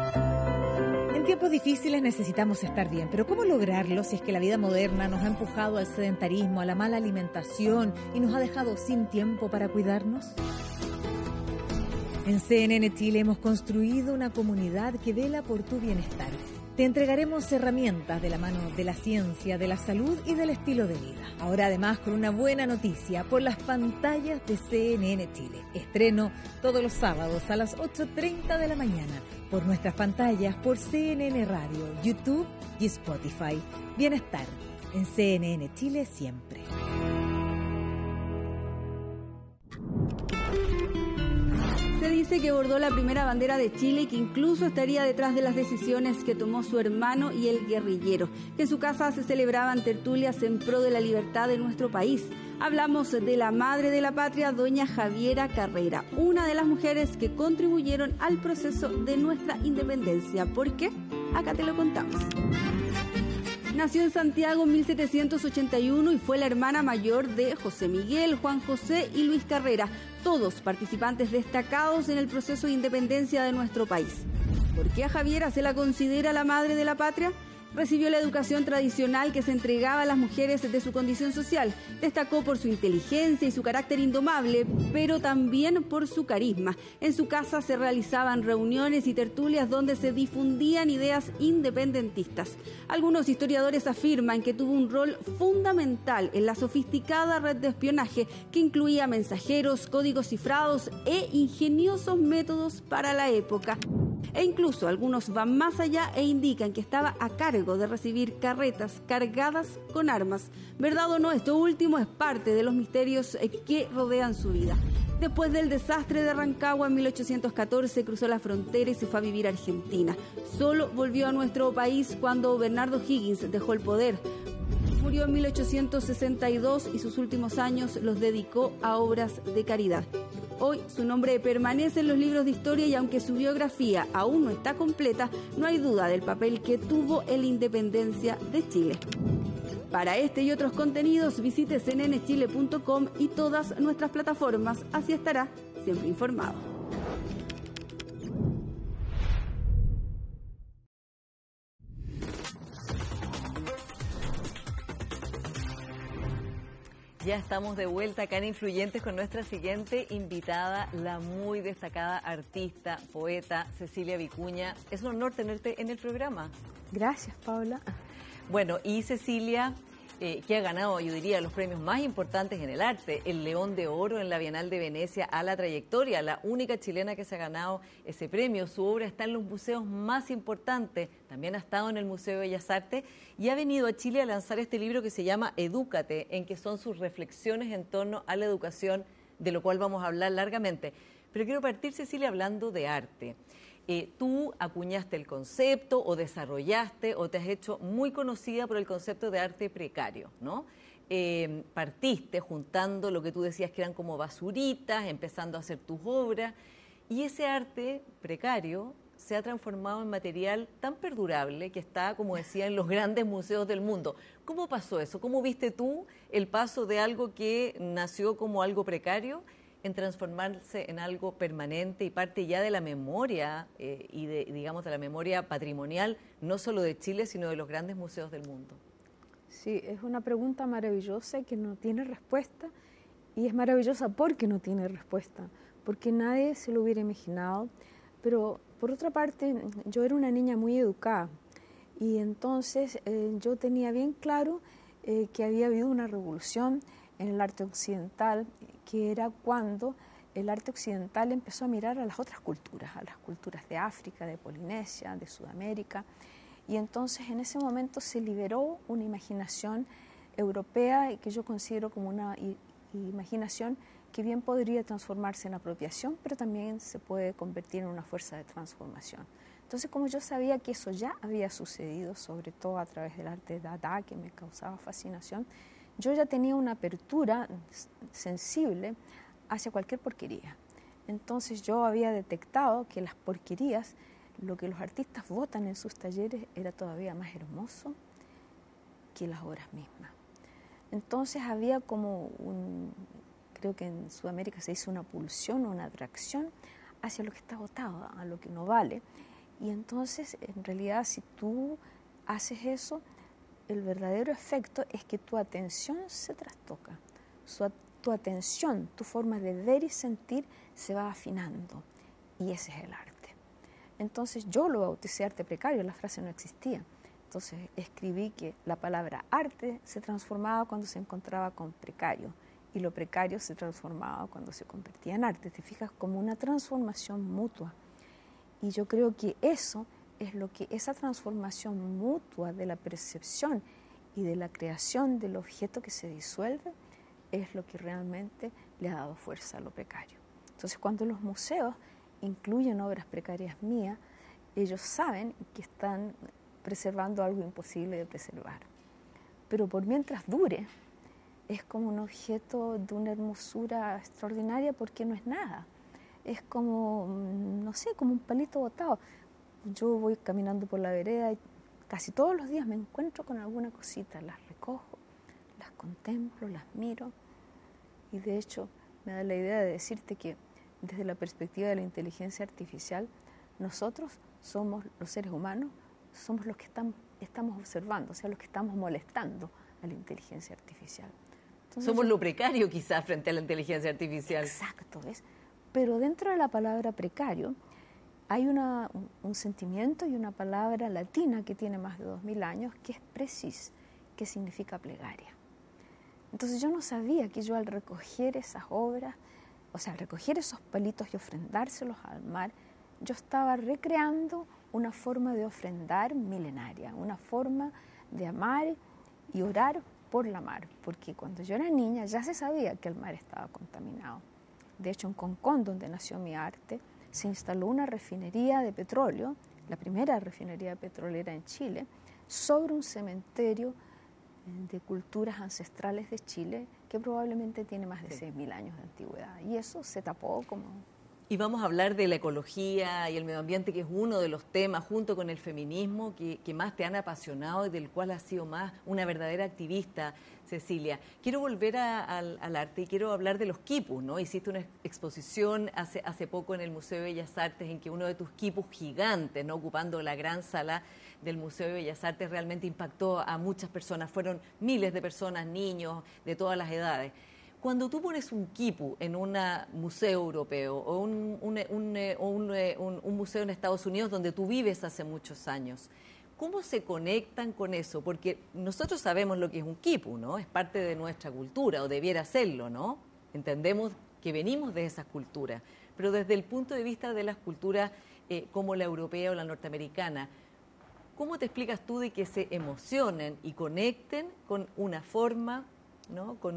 En tiempos difíciles necesitamos estar bien, pero ¿cómo lograrlo si es que la vida moderna nos ha empujado al sedentarismo, a la mala alimentación y nos ha dejado sin tiempo para cuidarnos? En CNN Chile hemos construido una comunidad que vela por tu bienestar. Te entregaremos herramientas de la mano de la ciencia, de la salud y del estilo de vida. Ahora además con una buena noticia por las pantallas de CNN Chile. Estreno todos los sábados a las 8:30 de la mañana por nuestras pantallas, por CNN Radio, YouTube y Spotify. Bienestar en CNN Chile siempre. Se dice que bordó la primera bandera de Chile y que incluso estaría detrás de las decisiones que tomó su hermano y el guerrillero, que en su casa se celebraban tertulias en pro de la libertad de nuestro país. Hablamos de la madre de la patria, doña Javiera Carrera, una de las mujeres que contribuyeron al proceso de nuestra independencia. ¿Por qué? Acá te lo contamos. Nació en Santiago en 1781 y fue la hermana mayor de José Miguel, Juan José y Luis Carrera, todos participantes destacados en el proceso de independencia de nuestro país. ¿Por qué a Javiera se la considera la madre de la patria? Recibió la educación tradicional que se entregaba a las mujeres de su condición social. Destacó por su inteligencia y su carácter indomable, pero también por su carisma. En su casa se realizaban reuniones y tertulias donde se difundían ideas independentistas. Algunos historiadores afirman que tuvo un rol fundamental en la sofisticada red de espionaje que incluía mensajeros, códigos cifrados e ingeniosos métodos para la época. E incluso algunos van más allá e indican que estaba a cargo de recibir carretas cargadas con armas. ¿Verdad o no? Esto último es parte de los misterios que rodean su vida. Después del desastre de Rancagua en 1814 cruzó la frontera y se fue a vivir a Argentina. Solo volvió a nuestro país cuando Bernardo Higgins dejó el poder. Murió en 1862 y sus últimos años los dedicó a obras de caridad. Hoy su nombre permanece en los libros de historia y aunque su biografía aún no está completa, no hay duda del papel que tuvo en la independencia de Chile. Para este y otros contenidos visite cnnchile.com y todas nuestras plataformas, así estará siempre informado. Ya estamos de vuelta acá en Influyentes con nuestra siguiente invitada, la muy destacada artista, poeta Cecilia Vicuña. Es un honor tenerte en el programa. Gracias, Paula. Bueno, y Cecilia, que ha ganado, yo diría, los premios más importantes en el arte, el León de Oro en la Bienal de Venecia a la trayectoria, la única chilena que se ha ganado ese premio. Su obra está en los museos más importantes, también ha estado en el Museo de Bellas Artes y ha venido a Chile a lanzar este libro que se llama Edúcate, en que son sus reflexiones en torno a la educación, de lo cual vamos a hablar largamente. Pero quiero partir, Cecilia, hablando de arte. Tú acuñaste el concepto o desarrollaste o te has hecho muy conocida por el concepto de arte precario, ¿no? Partiste juntando lo que tú decías que eran como basuritas, empezando a hacer tus obras, y ese arte precario se ha transformado en material tan perdurable que está, como decía, en los grandes museos del mundo. ¿Cómo pasó eso? ¿Cómo viste tú el paso de algo que nació como algo precario en transformarse en algo permanente y parte ya de la memoria y de, digamos, de la memoria patrimonial, no solo de Chile, sino de los grandes museos del mundo? Sí, es una pregunta maravillosa que no tiene respuesta y es maravillosa porque no tiene respuesta, porque nadie se lo hubiera imaginado. Pero por otra parte, yo era una niña muy educada y entonces yo tenía bien claro que había habido una revolución en el arte occidental, que era cuando el arte occidental empezó a mirar a las otras culturas, a las culturas de África, de Polinesia, de Sudamérica, y entonces en ese momento se liberó una imaginación europea que yo considero como una imaginación que bien podría transformarse en apropiación, pero también se puede convertir en una fuerza de transformación. Entonces, como yo sabía que eso ya había sucedido, sobre todo a través del arte Dada, que me causaba fascinación, yo ya tenía una apertura sensible hacia cualquier porquería. Entonces yo había detectado que las porquerías, lo que los artistas votan en sus talleres, era todavía más hermoso que las obras mismas. Entonces había como creo que en Sudamérica se dice una pulsión o una atracción hacia lo que está votado, a lo que no vale. Y entonces, en realidad, si tú haces eso, el verdadero efecto es que tu atención se trastoca. Tu atención, tu forma de ver y sentir se va afinando. Y ese es el arte. Entonces yo lo bauticé arte precario, la frase no existía. Entonces escribí que la palabra arte se transformaba cuando se encontraba con precario y lo precario se transformaba cuando se convertía en arte. Te fijas, como una transformación mutua. Y yo creo que eso es lo que, esa transformación mutua de la percepción y de la creación del objeto que se disuelve, es lo que realmente le ha dado fuerza a lo precario. Entonces, cuando los museos incluyen obras precarias mías, ellos saben que están preservando algo imposible de preservar. Pero por mientras dure, es como un objeto de una hermosura extraordinaria porque no es nada. Es como, no sé, como un palito botado. Yo voy caminando por la vereda y casi todos los días me encuentro con alguna cosita, las recojo, las contemplo, las miro y de hecho me da la idea de decirte que desde la perspectiva de la inteligencia artificial, nosotros somos, los seres humanos, somos los que estamos observando, o sea, los que estamos molestando a la inteligencia artificial. Entonces, somos lo precario quizás frente a la inteligencia artificial. Exacto, ¿ves? Pero dentro de la palabra precario hay un sentimiento y una palabra latina que tiene más de 2000 años, que es precis, que significa plegaria. Entonces yo no sabía que yo al recoger esas obras, o sea, al recoger esos palitos y ofrendárselos al mar, yo estaba recreando una forma de ofrendar milenaria, una forma de amar y orar por la mar, porque cuando yo era niña ya se sabía que el mar estaba contaminado. De hecho, en Concón, donde nació mi arte, se instaló una refinería de petróleo, la primera refinería petrolera en Chile, sobre un cementerio de culturas ancestrales de Chile que probablemente tiene más de 6.000 años de antigüedad. Y eso se tapó como... Y vamos a hablar de la ecología y el medio ambiente, que es uno de los temas, junto con el feminismo, que más te han apasionado y del cual has sido más una verdadera activista, Cecilia. Quiero volver al arte y quiero hablar de los quipus, ¿no? Hiciste una exposición hace poco en el Museo de Bellas Artes en que uno de tus quipus gigantes, ¿no?, ocupando la gran sala del Museo de Bellas Artes, realmente impactó a muchas personas. Fueron miles de personas, niños, de todas las edades. Cuando tú pones un quipu en un museo europeo o un museo en Estados Unidos donde tú vives hace muchos años, ¿cómo se conectan con eso? Porque nosotros sabemos lo que es un quipu, ¿no? Es parte de nuestra cultura, o debiera serlo, ¿no? Entendemos que venimos de esas culturas, pero desde el punto de vista de las culturas como la europea o la norteamericana, ¿cómo te explicas tú de que se emocionen y conecten con una forma, ¿no?, con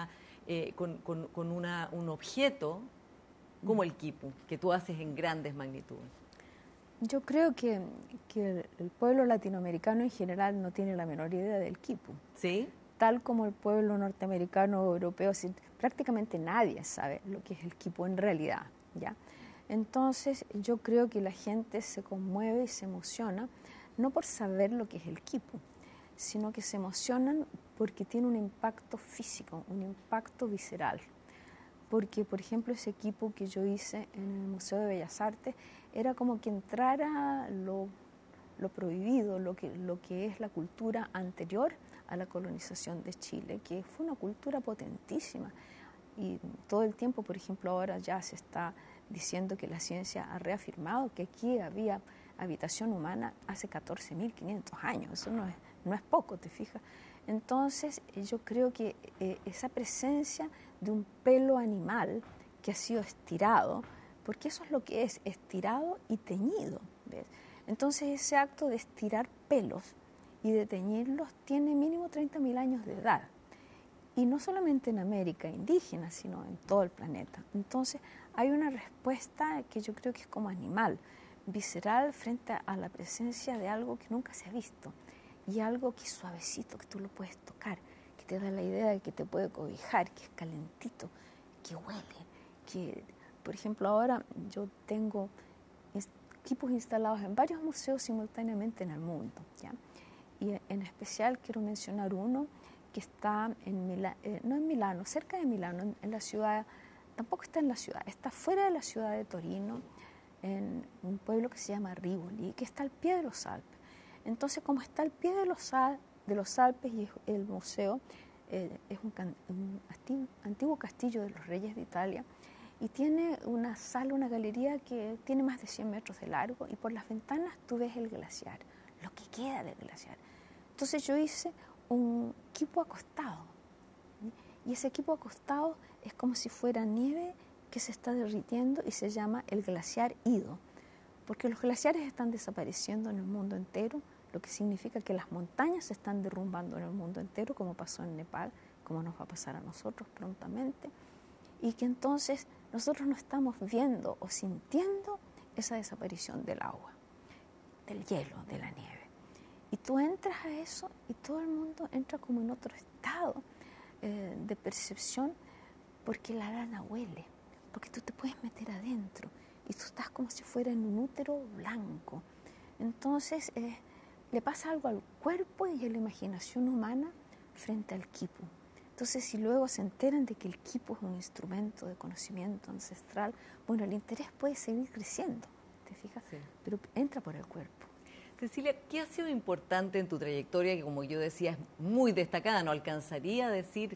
un objeto como el quipu, que tú haces en grandes magnitudes? Yo creo que el pueblo latinoamericano en general no tiene la menor idea del quipu. ¿Sí? Tal como el pueblo norteamericano o europeo, prácticamente nadie sabe lo que es el quipu en realidad, ¿ya? Entonces yo creo que la gente se conmueve y se emociona, no por saber lo que es el quipu, sino que se emocionan porque tiene un impacto físico, un impacto visceral. Porque, por ejemplo, ese equipo que yo hice en el Museo de Bellas Artes era como que entrara lo prohibido, lo que es la cultura anterior a la colonización de Chile, que fue una cultura potentísima. Y todo el tiempo, por ejemplo, ahora ya se está diciendo que la ciencia ha reafirmado que aquí había habitación humana hace 14.500 años. Eso no es poco, ¿te fijas? Entonces, yo creo que esa presencia de un pelo animal que ha sido estirado, porque eso es lo que es, estirado y teñido, ¿ves? Entonces, ese acto de estirar pelos y de teñirlos tiene mínimo 30.000 años de edad. Y no solamente en América indígena, sino en todo el planeta. Entonces, hay una respuesta que yo creo que es como animal, visceral, frente a la presencia de algo que nunca se ha visto. Y algo que es suavecito, que tú lo puedes tocar, que te da la idea de que te puede cobijar, que es calentito, que huele, que, por ejemplo, ahora yo tengo equipos instalados en varios museos simultáneamente en el mundo, ¿ya? Y en especial quiero mencionar uno que está en no en Milano, cerca de Milano, en la ciudad, tampoco está en la ciudad, está fuera de la ciudad de Torino, en un pueblo que se llama Rivoli, que está al pie de los Alpes. Entonces, como está al pie de los Alpes y el museo es un antiguo castillo de los reyes de Italia, y tiene una sala, una galería que tiene más de 100 metros de largo, y por las ventanas tú ves el glaciar, lo que queda del glaciar. Entonces yo hice un quipu acostado, y ese quipu acostado es como si fuera nieve que se está derritiendo y se llama el glaciar Ido, porque los glaciares están desapareciendo en el mundo entero, lo que significa que las montañas se están derrumbando en el mundo entero, como pasó en Nepal, como nos va a pasar a nosotros prontamente, y que entonces nosotros no estamos viendo o sintiendo esa desaparición del agua, del hielo, de la nieve. Y tú entras a eso y todo el mundo entra como en otro estado de percepción, porque la lana huele, porque tú te puedes meter adentro y tú estás como si fuera en un útero blanco. Entonces le pasa algo al cuerpo y a la imaginación humana frente al quipu. Entonces, si luego se enteran de que el quipu es un instrumento de conocimiento ancestral, bueno, el interés puede seguir creciendo, ¿te fijas? Sí. Pero entra por el cuerpo. Cecilia, ¿qué ha sido importante en tu trayectoria, que como yo decía es muy destacada? No alcanzaría a decir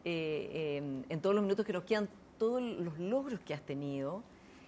en todos los minutos que nos quedan todos los logros que has tenido.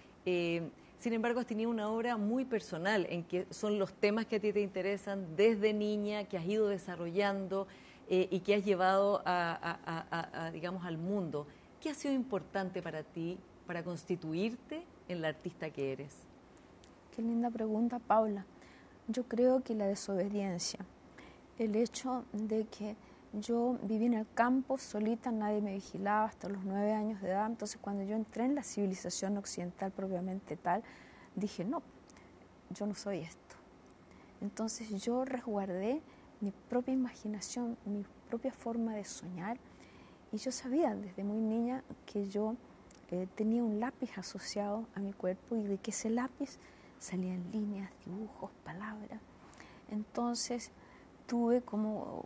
Sin embargo, has tenido una obra muy personal en que son los temas que a ti te interesan desde niña, que has ido desarrollando y que has llevado digamos, al mundo. ¿Qué ha sido importante para ti para constituirte en la artista que eres? Qué linda pregunta, Paula. Yo creo que la desobediencia, el hecho de que yo viví en el campo solita, nadie me vigilaba hasta los 9 años de edad, entonces cuando yo entré en la civilización occidental propiamente tal, dije, no, yo no soy esto. Entonces yo resguardé mi propia imaginación, mi propia forma de soñar, y yo sabía desde muy niña que yo tenía un lápiz asociado a mi cuerpo y de que ese lápiz salían líneas, dibujos, palabras. Entonces tuve como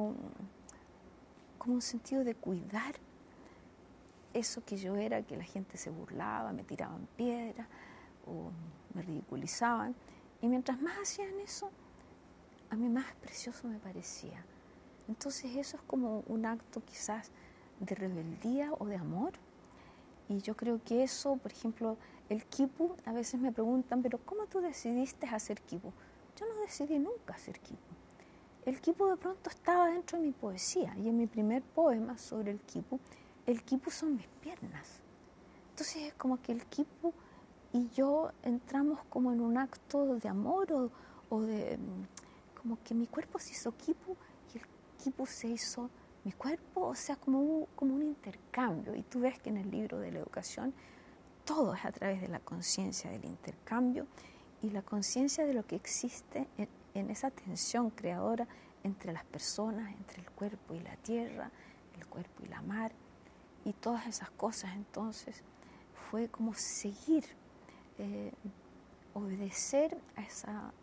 un sentido de cuidar eso que yo era, que la gente se burlaba, me tiraban piedras o me ridiculizaban. Y mientras más hacían eso, a mí más precioso me parecía. Entonces eso es como un acto quizás de rebeldía o de amor. Y yo creo que eso, por ejemplo, el quipu, a veces me preguntan, pero ¿cómo tú decidiste hacer quipu? Yo no decidí nunca hacer quipu. El quipu de pronto estaba dentro de mi poesía, y en mi primer poema sobre el quipu son mis piernas. Entonces es como que el quipu y yo entramos como en un acto de amor o de como que mi cuerpo se hizo quipu y el quipu se hizo mi cuerpo, o sea, como un intercambio. Y tú ves que en el libro de la educación todo es a través de la conciencia del intercambio y la conciencia de lo que existe en esa tensión creadora entre las personas, entre el cuerpo y la tierra, el cuerpo y la mar, y todas esas cosas. Entonces fue como seguir, obedecer a